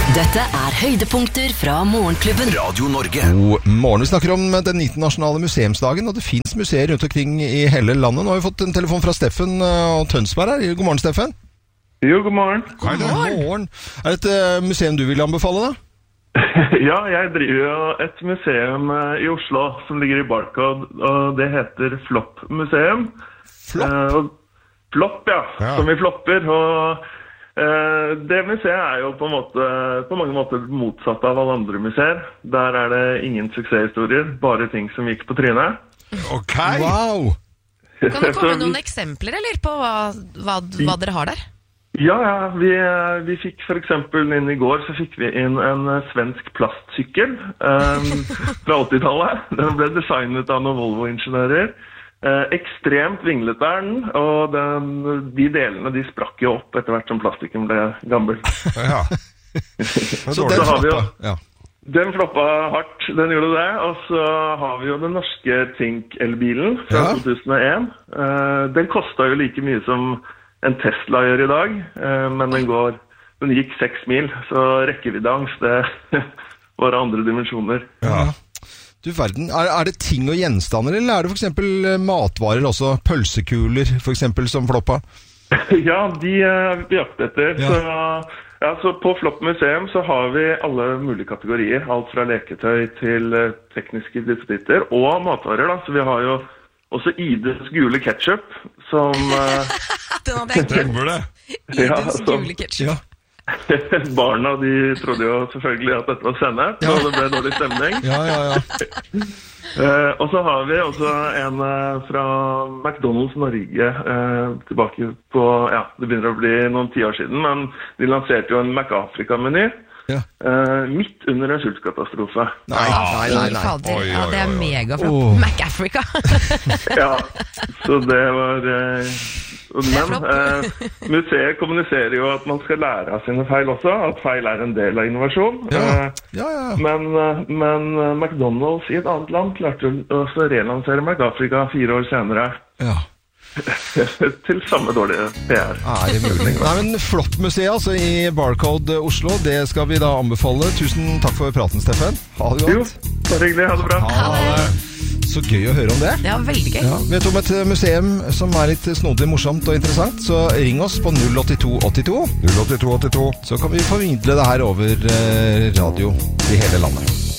Dette høydepunkter fra Morgenklubben. Radio Norge. God morgen. Vi snakker om den internasjonale museumsdagen, og det finnes museer rundt omkring i hele landet. Nå har vi fått en telefon fra Steffen og Tønsberg her. God morgen, Steffen. Jo, god morgen. God morgen. Det et museum du vil anbefale, da? Ja, jeg driver jo et museum i Oslo som ligger i Barcode, og det heter Flopp museum. Flopp? Flopp, ja. Som vi flopper, og det museet jo på mange måter motsatt av alle andre museer. Der det ingen suksesshistorier, bare ting som gikk på trynet. Ok! Wow! Kan du komme med noen eksempler, eller, på hva dere har der? Ja, vi fikk for eksempel inn i går, så fikk vi inn en svensk plastsykkel fra 80-tallet. Den ble designet av noen Volvo-ingeniører. Ekstremt vinglet den, og de delene de sprakk jo opp etter hvert som plastikken ble gammel. Ja. Så den floppa. Ja. Den floppa hardt, den gjorde det. Og så har vi jo den norske Tink-elbilen fra 2001. Den kostet jo like mye som en Tesla gjør i dag, men den gikk 6 mil, så rekkeviddeangst, det var andre dimensjoner. Ja. Du verden, det ting og gjenstander, eller det for eksempel matvarer også? Pølsekuler, for eksempel, som floppa? Ja, de vi jakter etter. Ja. Så på Flopp museum så har vi alle mulige kategorier. Alt fra leketøy til tekniske dispositter og matvarer. Da. Så vi har jo også Ides gule ketchup, som... Den hadde jeg glemt. Ides gule ketchup. Ja. Barna, de trodde jo selvfølgelig at dette var sennep, så det ble dårlig stemning. Og så har vi også en fra McDonald's Norge, tilbake på, det begynner å bli noen 10 år siden, men de lanserte jo en McAfrica-meny midt under en sultkatastrofe. Nei. Ja, det mega flott. McAfrica. Ja, så det var... Men museet kommuniserer jo at man skal lære av sine feil også, at feil en del av innovasjon. Men McDonald's i et annet land klarte å relansere McAfrica 4 år senere. Ja. Til samme dårlige PR. Det mulig? Nei, men Flopp-museet altså, i Barcode Oslo, det skal vi da anbefale. Tusen takk for praten, Steffen. Ha det godt. Jo, bare hyggelig. Ha det bra. Ha det. Så gøy å høre om det. Ja, veldig gøy. Vet du om et museum som litt snodig, morsomt og interessant, så ring oss på 08282. 08282. Så kan vi formidle det her over radio i hele landet.